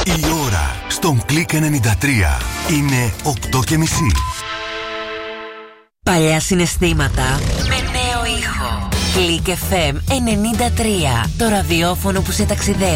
Η ώρα στον Κλικ 93 είναι 8:30. Παλιά συναισθήματα με νέο ήχο. Κλικ FM 93. Το ραδιόφωνο που σε ταξιδεύει.